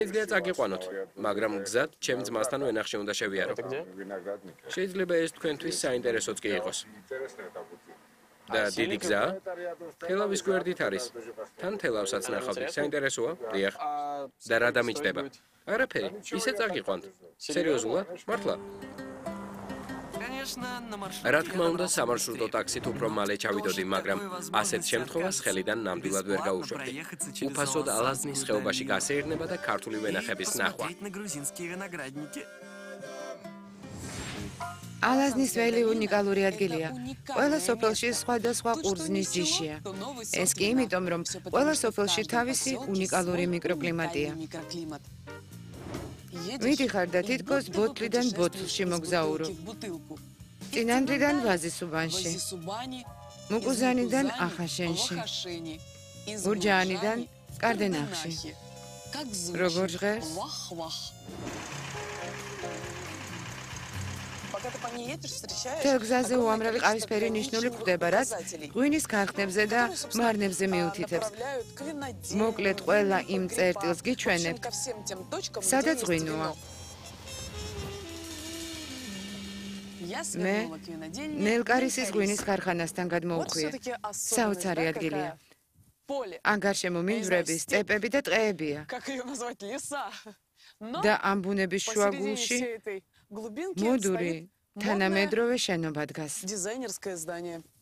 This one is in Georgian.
შეიძლება წაგიყვანოთ, მაგრამ გზად ჩემ ძმასთან ვენახში უნდა შევიარო. შეიძლება ეს თქვენთვის საინტერესოც კი იყოს. და დიდი გზა? თელავის გვერდით არის. თან თელავსაც ნახავდი. საინტერესოა? დიახ. და რა დამიჯდება? არაფერი, ისე წაგიყვანთ. სერიოზულად? მართლა? რა თქმა უნდა, სამარშრუტო ტაქსით უფრო მალე ჩავიდოდი, მაგრამ ასეთ შემთხვევას ხელიდან ნამდვილად ვერ გაუშვებდი. უფასოდ ალაზნის ხეობაში გასეირნება და ქართული ვენახების ნახვა. ალაზნის ველი უნიკალური ადგილია. ყველა სოფელში სხვადასხვა ყურძნის ჯიშია. ეს კი იმიტომ, რომ ყველა სოფელში თავისი უნიკალური მიკროკლიმატია. მიდიხარ და თითქოს ბოთლიდან ბოთლში მოგზაურო. წინანდრიდან ვაზისუბანში, მუკუზანიდან ახაშენში, გურჯაანიდან კარდენახში. როგორ ჟღერს? თელ გზაზე უამრავი ყავისფერი ნიშნული გვხვდება, რაც ღვინის ქარხნებზე და მარნებზე მიუთითებს. მოკლედ ყველა იმ წერტილს გიჩვენებთ, სადაც ღვინოა. მე ნელკარისის ღვინის ქარხანასთან გადმოვხვია. საოცარი ადგილია. ან გარშემო მინდვრები, სტეპები და ტყეებია. და ამ ბუნების შუაგულში მოდური თანამედროვე შენობა დგას.